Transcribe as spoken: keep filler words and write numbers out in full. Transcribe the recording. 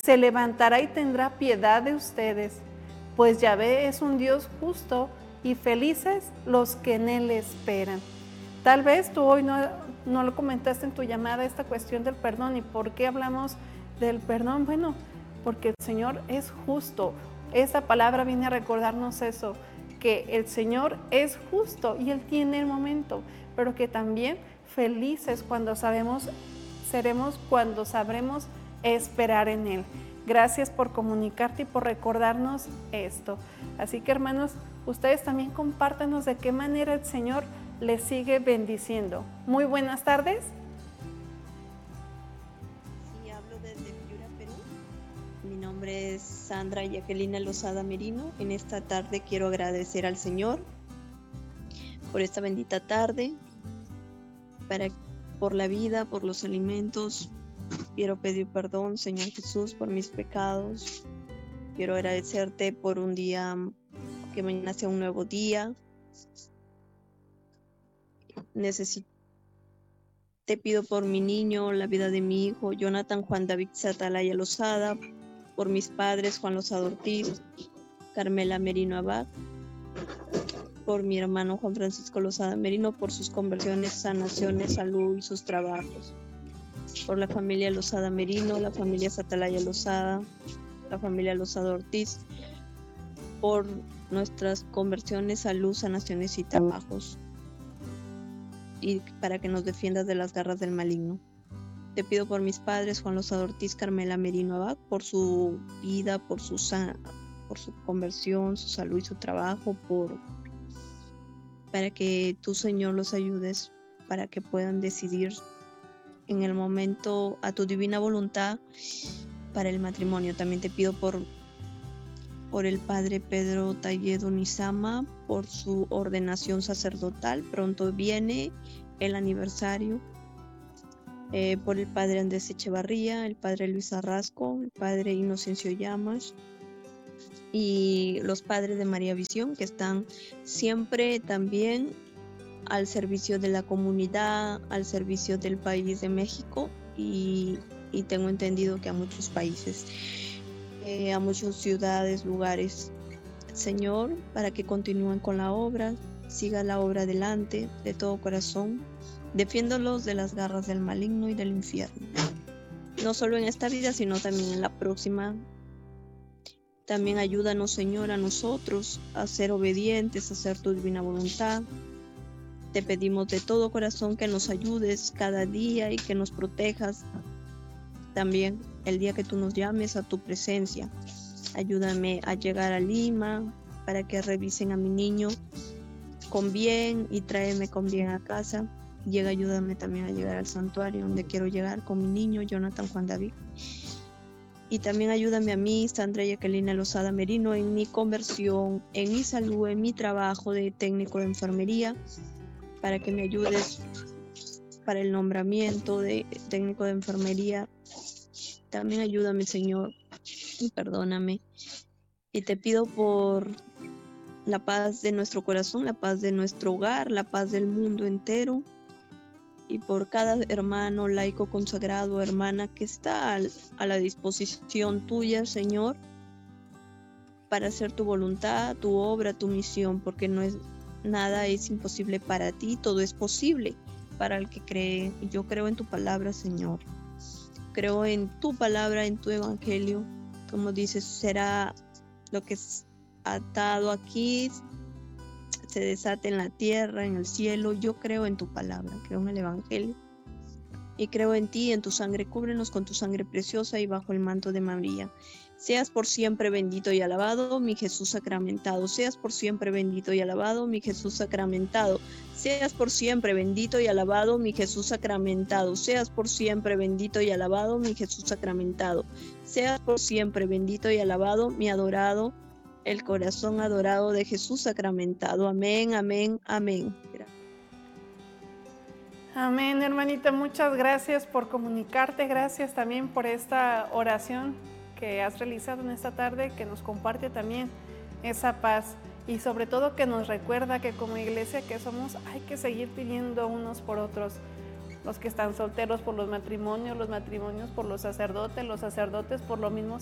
se levantará y tendrá piedad de ustedes, pues Yahvé es un Dios justo y felices los que en Él esperan. Tal vez tú hoy no, no lo comentaste en tu llamada, esta cuestión del perdón. ¿Y por qué hablamos del perdón? Bueno, porque el Señor es justo. Esta palabra viene a recordarnos eso, que el Señor es justo y Él tiene el momento, pero que también felices cuando sabemos, seremos cuando sabremos esperar en Él. Gracias por comunicarte y por recordarnos esto. Así que, hermanos, ustedes también compártanos de qué manera el Señor les sigue bendiciendo. Muy buenas tardes. Sí, hablo desde Piura, Perú. Mi nombre es Sandra Jacquelina Lozada Merino. En esta tarde quiero agradecer al Señor por esta bendita tarde, para, por la vida, por los alimentos. Quiero pedir perdón, Señor Jesús, por mis pecados. Quiero agradecerte por un día, que mañana sea un nuevo día. Necesito, te pido por mi niño, la vida de mi hijo, Jonathan Juan David Satalaya Lozada, por mis padres, Juan Lozada Ortiz, Carmela Merino Abad, por mi hermano Juan Francisco Lozada Merino, por sus conversiones, sanaciones, salud y sus trabajos. Por la familia Lozada Merino, la familia Satalaya Lozada, la familia Lozada Ortiz, por nuestras conversiones, salud, sanaciones y trabajos, y para que nos defiendas de las garras del maligno. Te pido por mis padres, Juan Lozada Ortiz, Carmela Merino Abad, por su vida, por su, por su conversión, su salud y su trabajo, por, para que tú, Señor, los ayudes, para que puedan decidir en el momento a tu divina voluntad para el matrimonio. También te pido por, por el padre Pedro Talledo Nizama, por su ordenación sacerdotal. Pronto viene el aniversario. Eh, por el padre Andrés Echevarría, el padre Luis Arrasco, el padre Inocencio Llamas y los padres de María Visión, que están siempre también al servicio de la comunidad, al servicio del país de México, y, y tengo entendido que a muchos países, eh, a muchas ciudades, lugares. Señor, para que continúen con la obra, siga la obra adelante de todo corazón, defiéndolos de las garras del maligno y del infierno, no solo en esta vida, sino también en la próxima. También ayúdanos, Señor, a nosotros a ser obedientes, a hacer tu divina voluntad. Te pedimos de todo corazón que nos ayudes cada día y que nos protejas. También el día que tú nos llames a tu presencia, ayúdame a llegar a Lima para que revisen a mi niño con bien y tráeme con bien a casa. Llega, ayúdame también a llegar al santuario donde quiero llegar con mi niño, Jonathan Juan David. Y también ayúdame a mí, Sandra Jacquelina Lozada Merino, en mi conversión, en mi salud, en mi trabajo de técnico de enfermería, para que me ayudes para el nombramiento de técnico de enfermería. También ayúdame, Señor, y perdóname. Y te pido por la paz de nuestro corazón, la paz de nuestro hogar, la paz del mundo entero, y por cada hermano laico consagrado, hermana que está al, a la disposición tuya, Señor, para hacer tu voluntad, tu obra, tu misión, porque no es nada es imposible para ti, todo es posible para el que cree. Y yo creo en tu palabra, Señor. Creo en tu palabra, en tu evangelio. Como dices, será lo que es atado aquí, se desata en la tierra, en el cielo. Yo creo en tu palabra, creo en el evangelio. Y creo en ti, en tu sangre. Cúbrenos con tu sangre preciosa y bajo el manto de María. Seas por siempre bendito y alabado, mi Jesús sacramentado. Seas por siempre bendito y alabado, mi Jesús sacramentado. Seas por siempre bendito y alabado, mi Jesús sacramentado. Seas por siempre bendito y alabado, mi Jesús sacramentado. Seas por siempre bendito y alabado, mi adorado, el corazón adorado de Jesús sacramentado. Amén, amén, amén. Amén, hermanita. Muchas gracias por comunicarte. Gracias también por esta oración que has realizado en esta tarde, que nos comparte también esa paz y sobre todo que nos recuerda que como iglesia que somos hay que seguir pidiendo unos por otros. Los que están solteros por los matrimonios, los matrimonios por los sacerdotes, los sacerdotes por los mismos